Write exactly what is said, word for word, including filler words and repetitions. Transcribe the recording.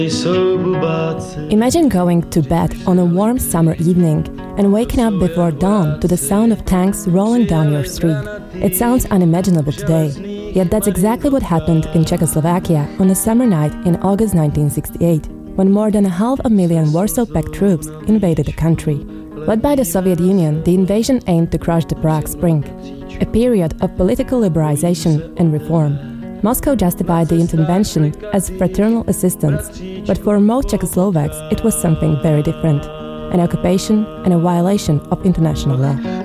Imagine going to bed on a warm summer evening and waking up before dawn to the sound of tanks rolling down your street. It sounds unimaginable today, yet that's exactly what happened in Czechoslovakia on a summer night in August nineteen sixty-eight, when more than a half a million Warsaw-Pact troops invaded the country. Led by the Soviet Union, the invasion aimed to crush the Prague Spring, a period of political liberalization and reform. Moscow justified the intervention as fraternal assistance, but for most Czechoslovaks it was something very different, an occupation and a violation of international law.